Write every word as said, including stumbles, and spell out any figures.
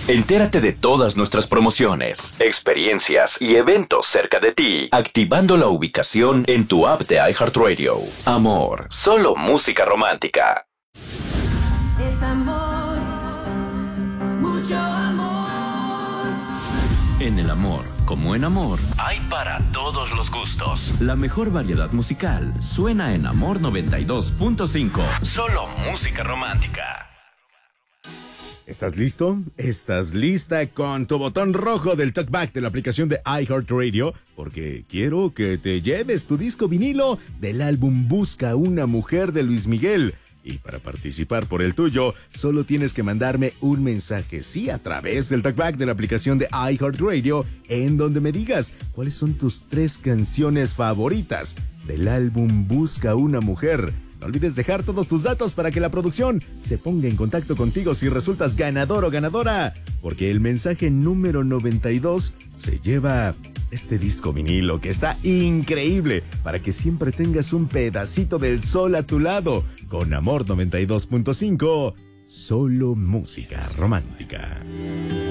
Entérate de todas nuestras promociones, experiencias y eventos cerca de ti, activando la ubicación en tu app de iHeartRadio. Amor, solo música romántica. Es amor, mucho amor. En el amor, como en amor, hay para todos los gustos. La mejor variedad musical suena en Amor noventa y dos punto cinco. Solo música romántica. ¿Estás listo? ¿Estás lista con tu botón rojo del talkback de la aplicación de iHeartRadio? Porque quiero que te lleves tu disco vinilo del álbum Busca una mujer de Luis Miguel. Y para participar por el tuyo, solo tienes que mandarme un mensaje, sí, a través del talkback de la aplicación de iHeartRadio, en donde me digas cuáles son tus tres canciones favoritas del álbum Busca una mujer. No olvides dejar todos tus datos para que la producción se ponga en contacto contigo si resultas ganador o ganadora, porque el mensaje número noventa y dos se lleva este disco vinilo que está increíble para que siempre tengas un pedacito del sol a tu lado. Con Amor noventa y dos punto cinco, solo música romántica.